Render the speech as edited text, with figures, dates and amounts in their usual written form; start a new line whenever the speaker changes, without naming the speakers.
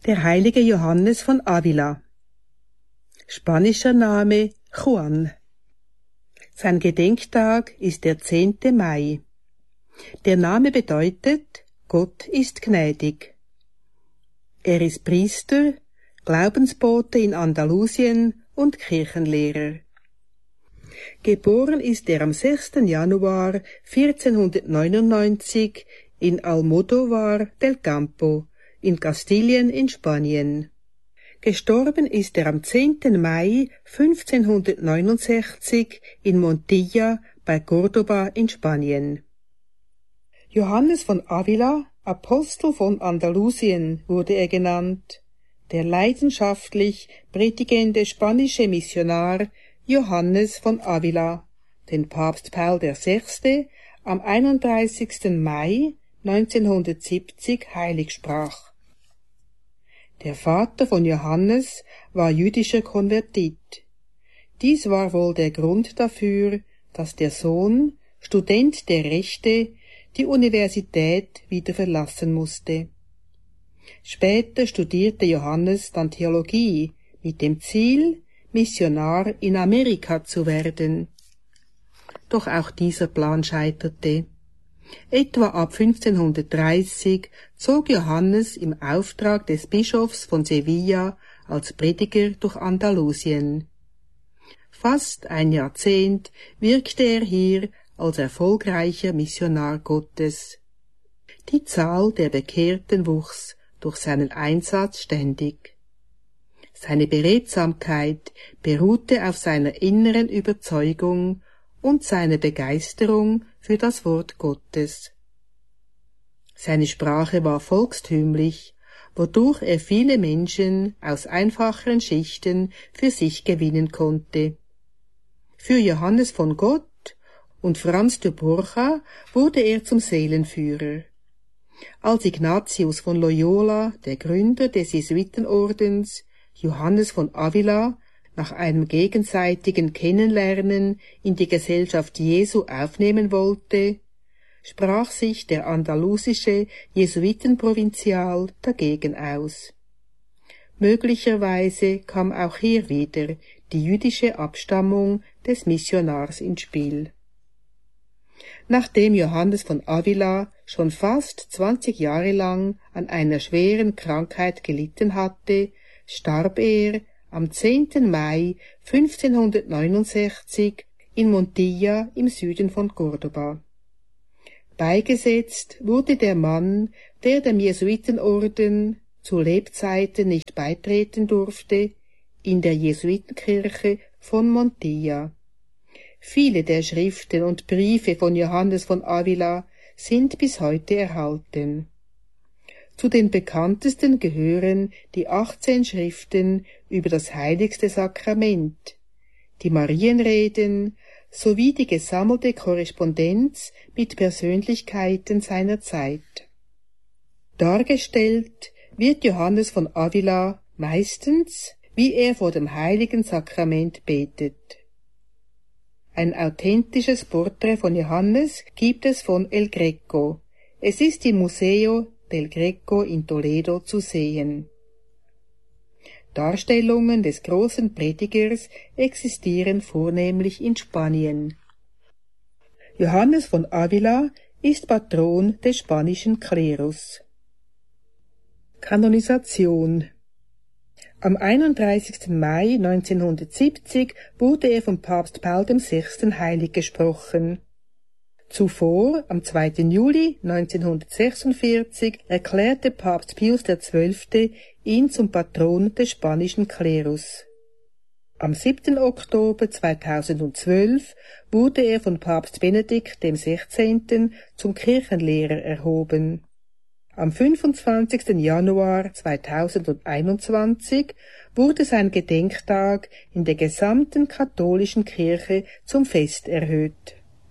Der heilige Johannes von Avila. Spanischer Name Juan. Sein Gedenktag ist der 10. Mai. Der Name bedeutet, Gott ist gnädig. Er ist Priester, Glaubensbote in Andalusien und Kirchenlehrer. Geboren ist er am 6. Januar 1499 in Almodóvar del Campo in Kastilien in Spanien. Gestorben ist er am 10. Mai 1569 in Montilla bei Córdoba in Spanien. Johannes von Avila, Apostel von Andalusien, wurde er genannt, der leidenschaftlich predigende spanische Missionar Johannes von Avila, den Papst Paul VI. Am 31. Mai 1970 heilig sprach. Der Vater von Johannes war jüdischer Konvertit. Dies war wohl der Grund dafür, dass der Sohn, Student der Rechte, die Universität wieder verlassen musste. Später studierte Johannes dann Theologie mit dem Ziel, Missionar in Amerika zu werden. Doch auch dieser Plan scheiterte. Etwa ab 1530 zog Johannes im Auftrag des Bischofs von Sevilla als Prediger durch Andalusien. Fast ein Jahrzehnt wirkte er hier als erfolgreicher Missionar Gottes. Die Zahl der Bekehrten wuchs durch seinen Einsatz ständig. Seine Beredsamkeit beruhte auf seiner inneren Überzeugung und seiner Begeisterung für das Wort Gottes. Seine Sprache war volkstümlich, wodurch er viele Menschen aus einfacheren Schichten für sich gewinnen konnte. Für Johannes von Gott und Franz de Borja wurde er zum Seelenführer. Als Ignatius von Loyola, der Gründer des Jesuitenordens, Johannes von Avila, nach einem gegenseitigen Kennenlernen in die Gesellschaft Jesu aufnehmen wollte, sprach sich der andalusische Jesuitenprovinzial dagegen aus. Möglicherweise kam auch hier wieder die jüdische Abstammung des Missionars ins Spiel. Nachdem Johannes von Avila schon fast 20 Jahre lang an einer schweren Krankheit gelitten hatte, starb er am 10. Mai 1569 in Montilla im Süden von Córdoba. Beigesetzt wurde der Mann, der dem Jesuitenorden zu Lebzeiten nicht beitreten durfte, in der Jesuitenkirche von Montilla. Viele der Schriften und Briefe von Johannes von Avila sind bis heute erhalten. Zu den bekanntesten gehören die 18 Schriften über das heiligste Sakrament, die Marienreden sowie die gesammelte Korrespondenz mit Persönlichkeiten seiner Zeit. Dargestellt wird Johannes von Avila meistens, wie er vor dem heiligen Sakrament betet. Ein authentisches Porträt von Johannes gibt es von El Greco. Es ist im Museo del Greco in Toledo zu sehen. Darstellungen des großen Predigers existieren vornehmlich in Spanien. Johannes von Avila ist Patron des spanischen Klerus. Kanonisation. Am 31. Mai 1970 wurde er vom Papst Paul VI. Heilig gesprochen. Zuvor, am 2. Juli 1946, erklärte Papst Pius XII. Ihn zum Patron des spanischen Klerus. Am 7. Oktober 2012 wurde er von Papst Benedikt XVI. Zum Kirchenlehrer erhoben. Am 25. Januar 2021 wurde sein Gedenktag in der gesamten katholischen Kirche zum Fest erhöht.